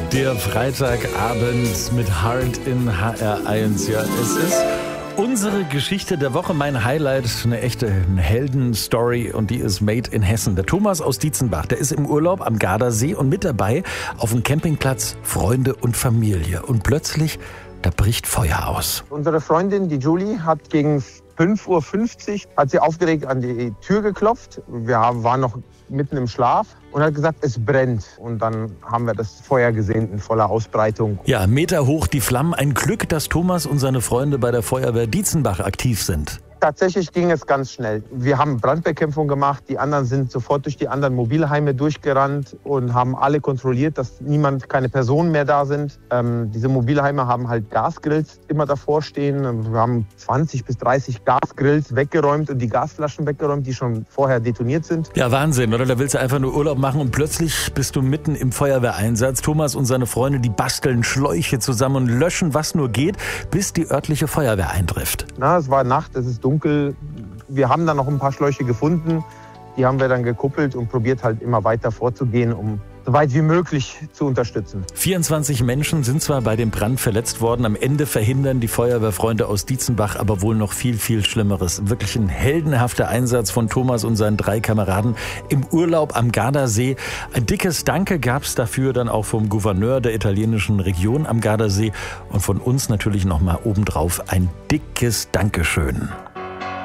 Der Freitagabend mit Heart in HR1. Ja, es ist unsere Geschichte der Woche, mein Highlight, eine echte Heldenstory, und die ist made in Hessen. Der Thomas aus Dietzenbach, der ist im Urlaub am Gardasee und mit dabei auf dem Campingplatz Freunde und Familie. Und plötzlich, da bricht Feuer aus. Unsere Freundin, die Julie, hat gegen 5:50 Uhr hat sie aufgeregt an die Tür geklopft. Wir waren noch mitten im Schlaf und hat gesagt, es brennt. Und dann haben wir das Feuer gesehen in voller Ausbreitung. Ja, Meter hoch die Flammen. Ein Glück, dass Thomas und seine Freunde bei der Feuerwehr Dietzenbach aktiv sind. Tatsächlich ging es ganz schnell. Wir haben Brandbekämpfung gemacht. Die anderen sind sofort durch die anderen Mobilheime durchgerannt und haben alle kontrolliert, dass keine Personen mehr da sind. Diese Mobilheime haben halt Gasgrills immer davor stehen. Wir haben 20 bis 30 Gasgrills weggeräumt und die Gasflaschen weggeräumt, die schon vorher detoniert sind. Ja, Wahnsinn, oder? Da willst du einfach nur Urlaub machen und plötzlich bist du mitten im Feuerwehreinsatz. Thomas und seine Freunde, die basteln Schläuche zusammen und löschen, was nur geht, bis die örtliche Feuerwehr eintrifft. Es war Nacht, es ist dunkel. Wir haben dann noch ein paar Schläuche gefunden. Die haben wir dann gekuppelt und probiert halt immer weiter vorzugehen, um so weit wie möglich zu unterstützen. 24 Menschen sind zwar bei dem Brand verletzt worden, am Ende verhindern die Feuerwehrfreunde aus Dietzenbach aber wohl noch viel, viel Schlimmeres. Wirklich ein heldenhafter Einsatz von Thomas und seinen 3 Kameraden im Urlaub am Gardasee. Ein dickes Danke gab es dafür dann auch vom Gouverneur der italienischen Region am Gardasee und von uns natürlich nochmal obendrauf ein dickes Dankeschön.